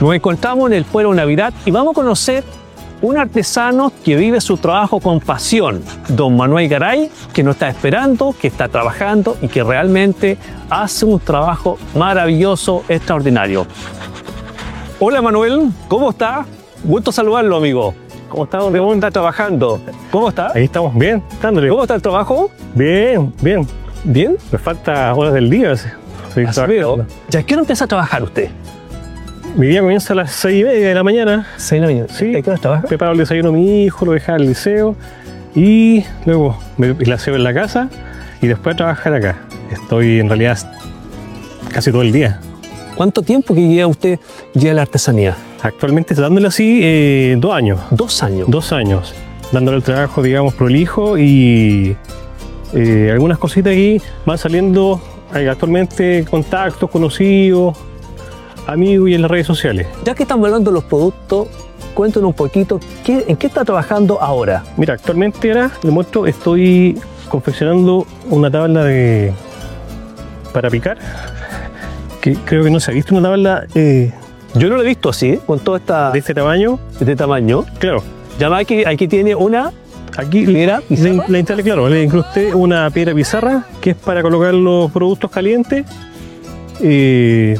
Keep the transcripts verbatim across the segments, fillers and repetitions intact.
Nos encontramos en el Fuero Navidad y vamos a conocer un artesano que vive su trabajo con pasión, don Manuel Garay, que nos está esperando, que está trabajando y que realmente hace un trabajo maravilloso, extraordinario. Hola Manuel, ¿cómo está? Gusto saludarlo, amigo. ¿Cómo está? ¿Dónde está trabajando? ¿Cómo está? Ahí estamos bien, dándole. ¿Cómo está el trabajo? Bien, bien. ¿Bien? Me falta horas del día. Sí, veo. ¿Ya qué hora empieza a trabajar usted? Mi día comienza a las seis y media de la mañana. ¿Seis de la mañana? Sí. ¿A qué hora trabaja? Preparo el desayuno a mi hijo, lo dejo al liceo y luego me laseo en la casa y después a trabajar acá. Estoy en realidad casi todo el día. ¿Cuánto tiempo que lleva usted ya la artesanía? Actualmente dándole así eh, dos años. ¿Dos años? Dos años. Dándole el trabajo, digamos, prolijo y eh, algunas cositas aquí van saliendo. Hay actualmente contactos, conocidos, amigos y en las redes sociales. Ya que estamos hablando de los productos, cuéntanos un poquito, ¿qué, ¿en qué está trabajando ahora? Mira, actualmente ahora, les muestro, estoy confeccionando una tabla de para picar, que creo que no se ha visto una tabla eh, Yo no lo he visto así, ¿eh? Con toda esta... de este tamaño. De este tamaño. Claro. Ya aquí, aquí tiene una... Aquí piedra le, le instalé, claro, le incrusté una piedra pizarra que es para colocar los productos calientes. Eh,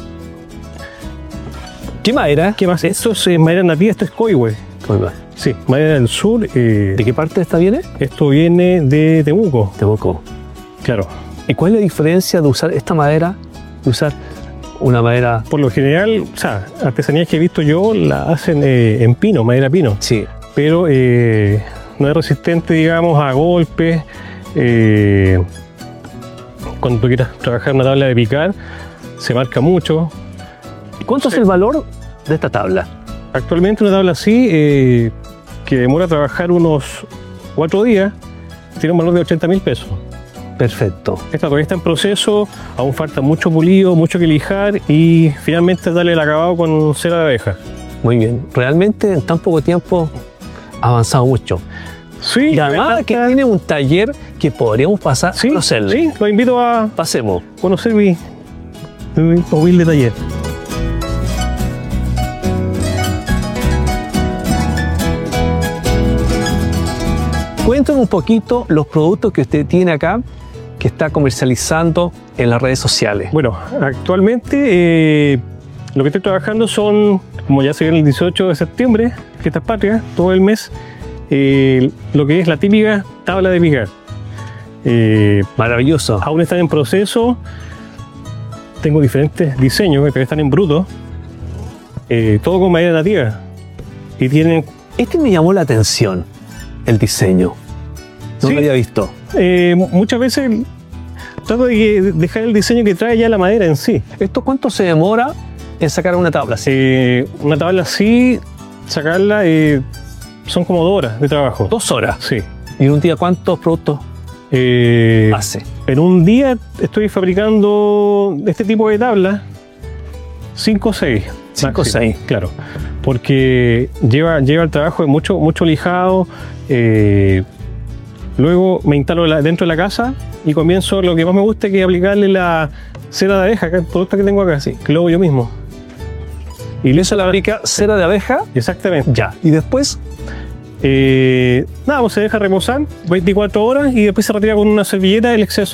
¿Qué madera? ¿Qué más? Esto es eh, madera nativa, esto es coihue. Sí, madera del sur. Eh, ¿De qué parte de esta viene? Esto viene de Temuco. Temuco. Claro. ¿Y cuál es la diferencia de usar esta madera, de usar una madera? Por lo general, o sea, artesanías que he visto yo la hacen eh, en pino, madera pino. Sí. Pero eh, no es resistente, digamos, a golpes. Eh, cuando tú quieras trabajar una tabla de picar, se marca mucho. ¿Cuánto Sí. es el valor de esta tabla? Actualmente una tabla así, eh, que demora trabajar unos cuatro días, tiene un valor de ochenta mil pesos. Perfecto. Esta todavía está en proceso, aún falta mucho pulido, mucho que lijar y finalmente darle el acabado con cera de abeja. Muy bien. Realmente en tan poco tiempo ha avanzado mucho. Sí, Y además que tiene un taller que podríamos pasar sí, a conocerle. sí, lo invito a Pasemos. conocer mi, mi humilde taller. Cuéntanos un poquito los productos que usted tiene acá, que está comercializando en las redes sociales. Bueno, actualmente eh, lo que estoy trabajando son, como ya se viene el dieciocho de septiembre, fiestas patrias, todo el mes, eh, lo que es la típica tabla de picar. Eh, Maravilloso. aún están en proceso, tengo diferentes diseños que están en bruto, eh, todo con madera nativa y tienen Este me llamó la atención, el diseño. No Sí. lo había visto. eh, muchas veces trato de dejar el diseño que trae ya la madera en sí. ¿Esto cuánto se demora en sacar una tabla así? Eh, una tabla así, sacarla, eh, son como dos horas de trabajo. Dos horas. Sí. ¿Y en un día cuántos productos Eh, hace? en un día estoy fabricando este tipo de tablas, cinco o seis. Cinco o seis. Claro. Porque lleva, lleva el trabajo de mucho, mucho lijado. Eh, luego me instalo la- dentro de la casa y comienzo lo que más me gusta, que es aplicarle la cera de abeja, que es el producto que tengo acá, sí, que lo hago yo mismo. Y eso la fabrica cera de abeja. Exactamente. Ya. Y después, Eh, nada, pues se deja reposar veinticuatro horas y después se retira con una servilleta el exceso